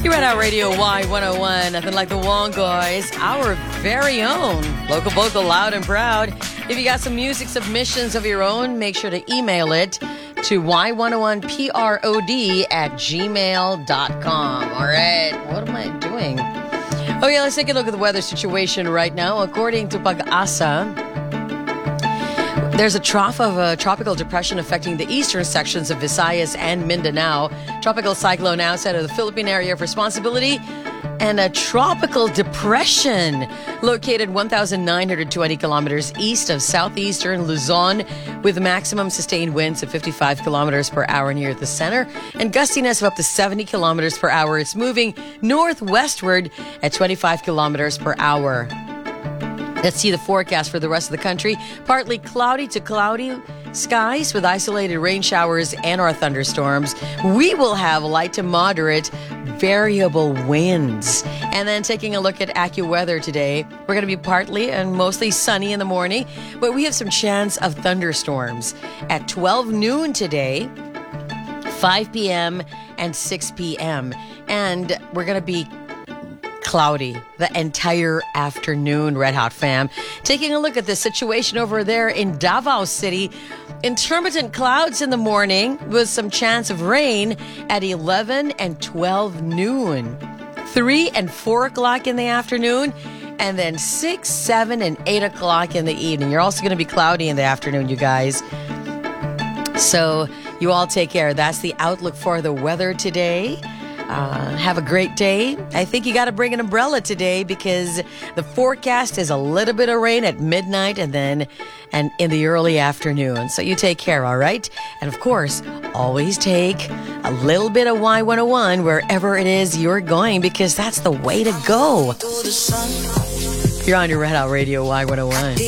You're at our Radio Y101, nothing like the Wongoys, our very own local vocal, loud and proud. If you got some music submissions of your own, make sure to email it to y101prod@gmail.com. All right, what am I doing? Oh yeah, let's take a look at the weather situation right now. According to Pag-asa, there's a trough of a tropical depression affecting the eastern sections of Visayas and Mindanao. Tropical cyclone outside of the Philippine area of responsibility. And a tropical depression located 1,920 kilometers east of southeastern Luzon with maximum sustained winds of 55 kilometers per hour near the center and gustiness of up to 70 kilometers per hour. It's moving northwestward at 25 kilometers per hour. Let's see the forecast for the rest of the country. Partly cloudy to cloudy skies with isolated rain showers and or thunderstorms. We will have light to moderate variable winds. And then taking a look at AccuWeather today, we're going to be partly and mostly sunny in the morning, but we have some chance of thunderstorms at 12 noon today, 5 p.m. and 6 p.m. And we're going to be cloudy the entire afternoon, Red Hot fam. Taking a look at the situation over there in Davao City. Intermittent clouds in the morning with some chance of rain at 11 and 12 noon. 3 and 4 o'clock in the afternoon. And then 6, 7, and 8 o'clock in the evening. You're also going to be cloudy in the afternoon, you guys. So you all take care. That's the outlook for the weather today. Have a great day. I think you got to bring an umbrella today because the forecast is a little bit of rain at midnight and in the early afternoon. So you take care, all right? And of course, always take a little bit of Y101 wherever it is you're going because that's the way to go. You're on your Red Hot Radio Y101.